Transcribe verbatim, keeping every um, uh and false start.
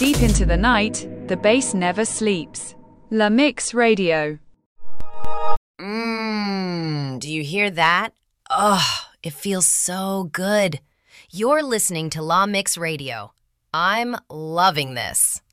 Deep into the night, the bass never sleeps. La Mix Radio. Mmm, do you hear that? Oh, it feels so good. You're listening to La Mix Radio. I'm loving this.